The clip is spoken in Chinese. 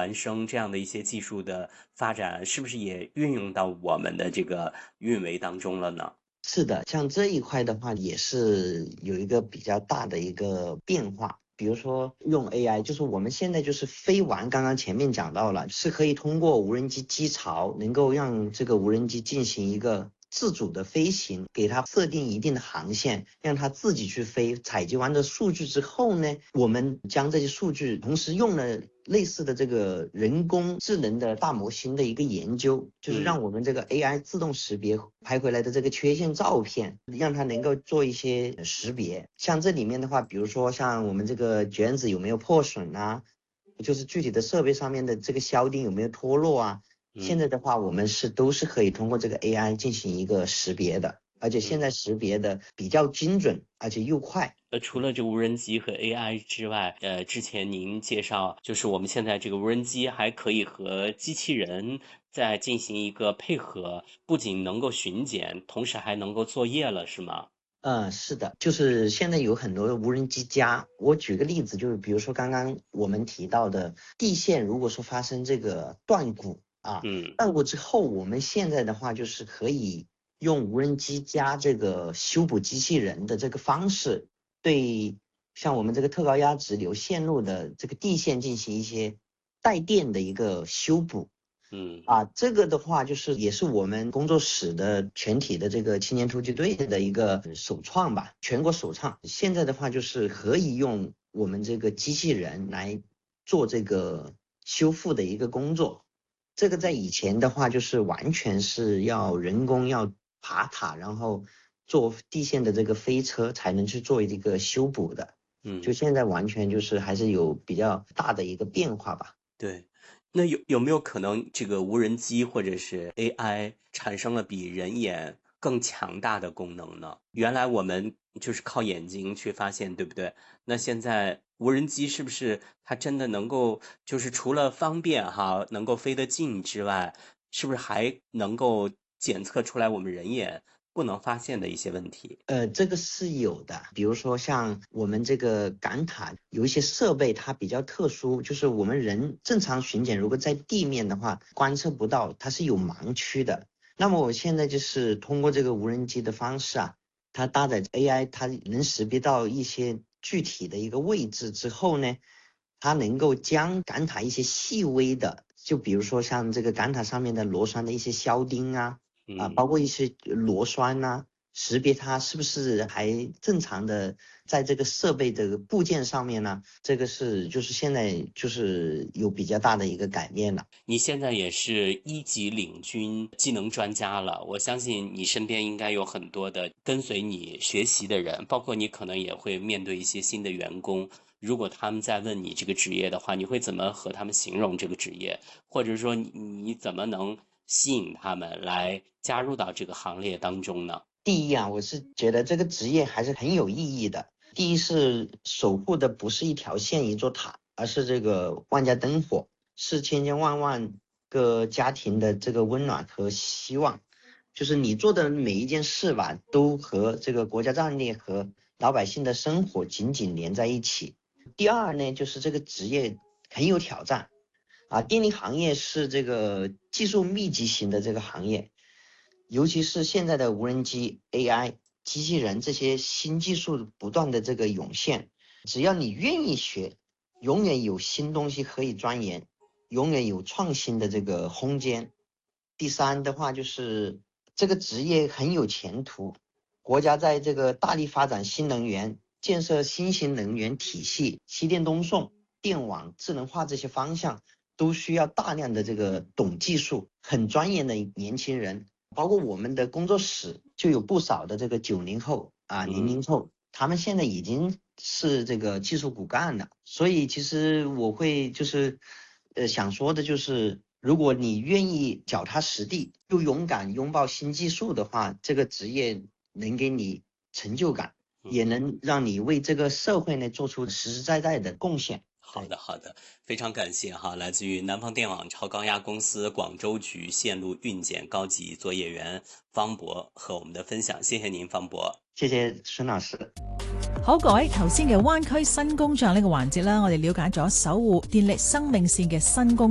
孪生这样的一些技术的发展，是不是也运用到我们的这个运维当中了呢？ 是的，像这一块的话，也是有一个比较大的一个变化。比如说用 AI，就是我们现在就是飞完，刚刚前面讲到了，是可以通过无人机机槽，能够让这个无人机进行一个自主的飞行，给它设定一定的航线，让它自己去飞。采集完的数据之后呢，我们将这些数据同时用了类似的这个人工智能的大模型的一个研究，就是让我们这个 AI 自动识别拍回来的这个缺陷照片，让它能够做一些识别。像这里面的话，比如说像我们这个卷子有没有破损啊，就是具体的设备上面的这个销钉有没有脱落啊，现在的话我们都是可以通过这个 AI 进行一个识别的，而且现在识别的比较精准，而且又快。 除了这无人机和 AI 之外，之前您介绍，就是我们现在这个无人机还可以和机器人再进行一个配合，不仅能够巡检，同时还能够作业了，是吗？ 是的，就是现在有很多无人机家。我举个例子，就是比如说刚刚我们提到的地线，如果说发生这个断骨啊， 嗯断骨之后，我们现在的话就是可以用无人机加这个修补机器人的这个方式，对像我们这个特高压直流线路的这个地线进行一些带电的一个修补。 嗯这个的话就是也是我们工作室的全体的这个青年突击队的一个首创吧，全国首创。现在的话就是可以用我们这个机器人来做这个修复的一个工作。这个在以前的话就是完全是要人工要爬塔，然后坐地线的这个飞车才能去做一个修补的。就嗯。 现在完全就是还是有比较大的一个变化吧。 对，那有没有可能这个无人机或者是 AI 产生了比人眼更强大的功能呢？原来我们就是靠眼睛去发现，对不对？那现在无人机是不是它真的能够，就是除了方便哈，能够飞得近之外，是不是还能够检测出来我们人眼不能发现的一些问题？ 这个是有的，比如说像我们这个赶塔有一些设备它比较特殊，就是我们人正常巡检如果在地面的话观测不到，它是有盲区的。那么我现在就是通过这个无人机的方式啊，它搭载 AI，它能识别到一些具体的一个位置之后呢，它能够将赶塔一些细微的，就比如说像这个赶塔上面的螺栓的一些销钉包嗯。 括一些螺栓识别它是不是还正常的在这个设备的部件上面呢？这个是就是现在就是有比较大的一个改变了。 你现在也是一级领军技能专家了，我相信你身边应该有很多的跟随你学习的人，包括你可能也会面对一些新的员工。如果他们在问你这个职业的话，你会怎么和他们形容这个职业？或者说你怎么能吸引他们来加入到这个行列当中呢？ 第一我是觉得这个职业还是很有意义的。第一是守护的不是一条线一座塔，而是这个万家灯火，是千千万万个家庭的这个温暖和希望。就是你做的每一件事吧，都和这个国家战略和老百姓的生活紧紧连在一起。第二呢，就是这个职业很有挑战电力行业是这个技术密集型的这个行业，尤其是现在的无人机、AI、机器人这些新技术不断的这个涌现，只要你愿意学，永远有新东西可以钻研，永远有创新的这个空间。第三的话就是这个职业很有前途，国家在这个大力发展新能源、建设新型能源体系、西电东送、电网、智能化这些方向，都需要大量的这个懂技术、很专业的年轻人。包括我们的工作室就有不少的这个90后零嗯。 零后，他们现在已经是这个技术骨干了。所以其实我会就是想说的就是，如果你愿意脚踏实地，又勇敢拥抱新技术的话，这个职业能给你成就感，也能让你为这个社会呢做出实实在在的贡献。对。 好的，好的，非常感谢哈，来自于南方电网超高压公司广州局线路运检高级作業員方博和我們的分享，謝謝您，方博。 謝謝孫老師。 好，各位，頭先嘅灣區新工匠呢個環節啦，我哋了解咗守護電力生命線嘅新工